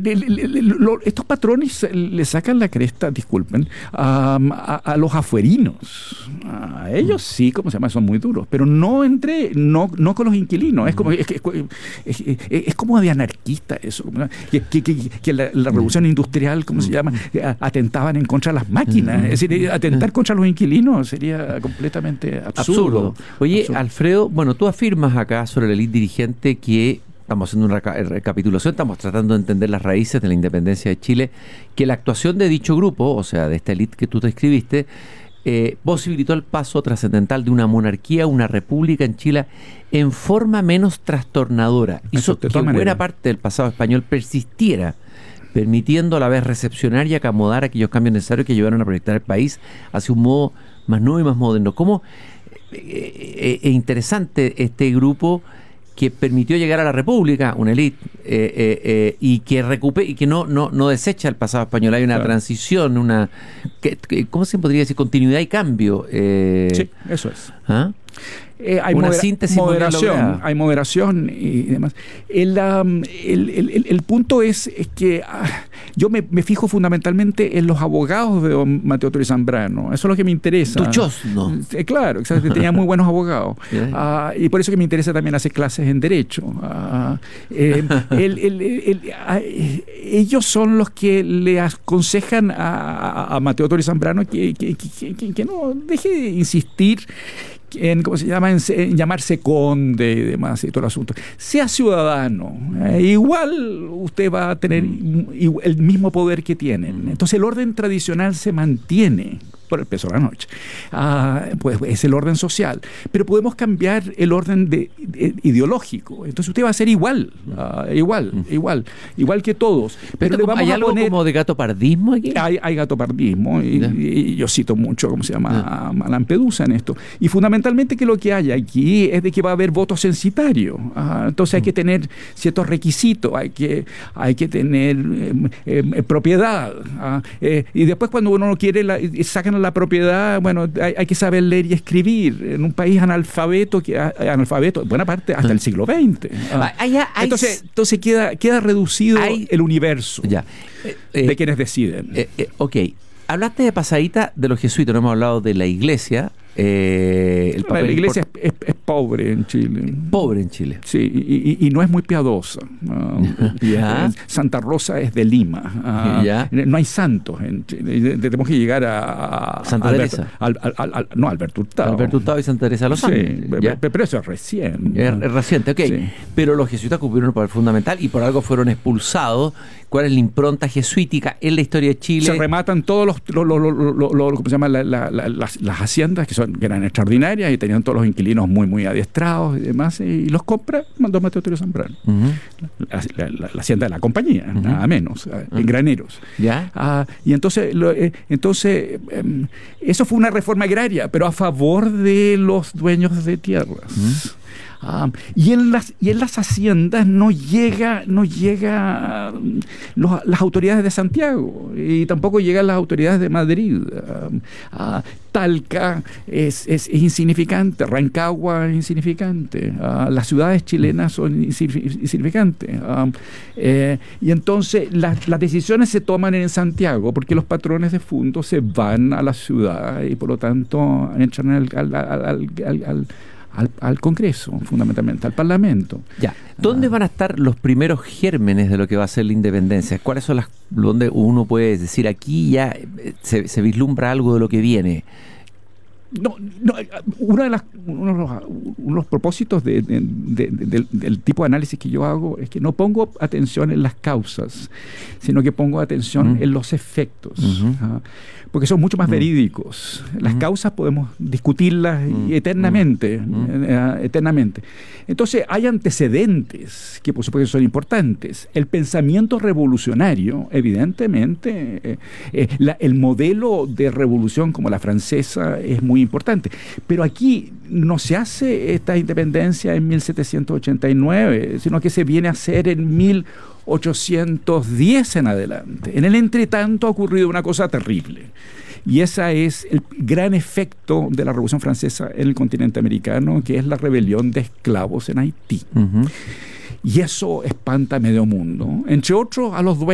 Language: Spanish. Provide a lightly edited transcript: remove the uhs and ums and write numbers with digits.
estos patrones le sacan la cresta, disculpen, a los afuerinos. A ellos sí, ¿cómo se llama? Son muy duros, pero no con los inquilinos. Es como de anarquista eso. Que la revolución industrial, ¿cómo se llama? Atentaban en contra de las máquinas. Es decir, atentar contra los inquilinos sería completamente absurdo. Oye, absurdo. Alfredo, bueno, tú afirmas acá sobre la élite dirigente que estamos haciendo una recapitulación, estamos tratando de entender las raíces de la independencia de Chile, que la actuación de dicho grupo, o sea, de esta élite que tú te escribiste, posibilitó el paso trascendental de una monarquía a una república en Chile en forma menos trastornadora. Hizo que buena parte del pasado español persistiera, permitiendo a la vez recepcionar y acomodar aquellos cambios necesarios que llevaron a proyectar el país hacia un modo más nuevo y más moderno. ¿Cómo es interesante este grupo que permitió llegar a la República, una élite, y que no desecha el pasado español? Hay una transición, ¿cómo se podría decir? Continuidad y cambio. Sí, eso es. ¿Ah? Hay una síntesis, hay moderación y demás. El punto es que yo me fijo fundamentalmente en los abogados de don Mateo Torres Zambrano. Eso es lo que me interesa. Tuchos, ¿no? Claro, exactamente. Tenía muy buenos abogados. Y por eso que me interesa también hacer clases en Derecho. Ellos son los que le aconsejan a Mateo Torres Zambrano que no deje de insistir en, ¿cómo se llama?, en llamarse conde y demás y todo el asunto. Sea ciudadano, igual usted va a tener el mismo poder que tienen. Entonces el orden tradicional se mantiene por el peso de la noche. Pues es el orden social. Pero podemos cambiar el orden ideológico. Entonces usted va a ser igual que todos. Pero ¿hay algo como de gatopardismo aquí? Hay gatopardismo y yo cito mucho, ¿cómo se llama?, a Lampedusa en esto. Y fundamentalmente que lo que hay aquí es de que va a haber voto censitario. Entonces hay que tener ciertos requisitos, hay que tener propiedad. Y después cuando uno no quiere, sacan la propiedad, bueno, hay que saber leer y escribir. En un país analfabeto, buena parte hasta el siglo XX. Entonces queda reducido el universo de quienes deciden. Ok. Hablaste de pasadita de los jesuitas, no hemos hablado de la iglesia. La iglesia es pobre en Chile. Pobre en Chile. Sí, y no es muy piadosa. Santa Rosa es de Lima. No hay santos en Chile. Tenemos que llegar a Santa Teresa. Alberto Hurtado. Alberto Hurtado y Santa Teresa de los Santos. Sí, pero eso es recién. Es reciente, ok. Sí. Pero los jesuitas cumplieron un papel fundamental y por algo fueron expulsados. ¿Cuál es la impronta jesuítica en la historia de Chile? Se rematan todos ¿cómo se llama? Las haciendas que eran extraordinarias y tenían todos los inquilinos muy adiestrados y demás, y los compra don Mateo Torres Zambrano. La hacienda de la compañía, nada menos, en Graneros. Y entonces eso fue una reforma agraria, pero a favor de los dueños de tierras. Y en las haciendas no llega las autoridades de Santiago y tampoco llegan las autoridades de Madrid. Talca es insignificante, Rancagua es insignificante, las ciudades chilenas son insignificantes. Y entonces las decisiones se toman en Santiago porque los patrones de fondos se van a la ciudad y por lo tanto entran al Congreso, fundamentalmente, al Parlamento. ¿Dónde van a estar los primeros gérmenes de lo que va a ser la independencia? ¿Cuáles son donde uno puede decir aquí ya se vislumbra algo de lo que viene? Uno de los propósitos del tipo de análisis que yo hago es que no pongo atención en las causas, sino que pongo atención en los efectos, porque son mucho más verídicos. Las causas podemos discutirlas eternamente. Entonces hay antecedentes que por supuesto son importantes. El pensamiento revolucionario, evidentemente, el modelo de revolución como la francesa es muy importante, pero aquí no se hace esta independencia en 1789, sino que se viene a hacer en 1810 en adelante. En el entretanto ha ocurrido una cosa terrible, y ese es el gran efecto de la Revolución Francesa en el continente americano, que es la rebelión de esclavos en Haití. Y eso espanta a medio mundo, entre otros a los dueños